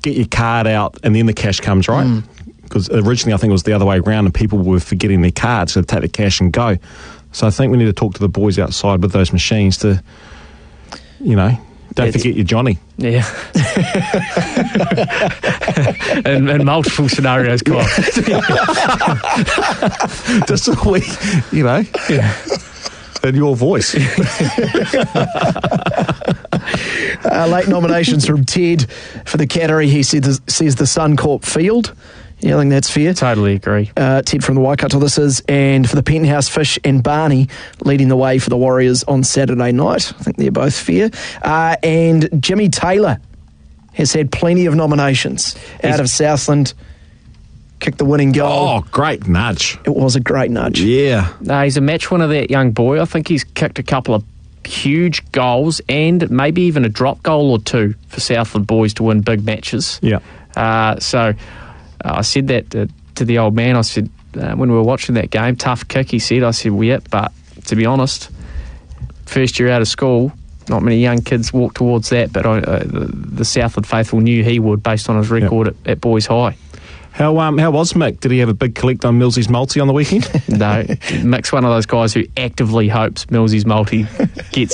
get your card out and then the cash comes, right? Because originally I think it was the other way around and people were forgetting their cards, so they take the cash and go. So I think we need to talk to the boys outside with those machines to, don't forget your Johnny. Yeah. in multiple scenarios, Kyle. Just so we, in your voice. Late nominations from Ted for the category. He says the Suncorp Field. Yeah, I think that's fair. Totally agree. Ted from the Waikato this is. And for the Penthouse, Fish and Barney leading the way for the Warriors on Saturday night. I think they're both fair. And Jimmy Taylor has had plenty of nominations out of Southland. Kicked the winning goal. Oh, great nudge. It was a great nudge. Yeah. He's a match winner, that young boy. I think he's kicked a couple of huge goals and maybe even a drop goal or two for Southland boys to win big matches. Yeah. So I said that to the old man. I said, when we were watching that game, tough kick, he said. I said, well, yeah, but to be honest, first year out of school, not many young kids walk towards that, but the Southland faithful knew he would based on his record at Boys High. How was Mick? Did he have a big collect on Millsy's multi on the weekend? No, Mick's one of those guys who actively hopes Millsy's multi gets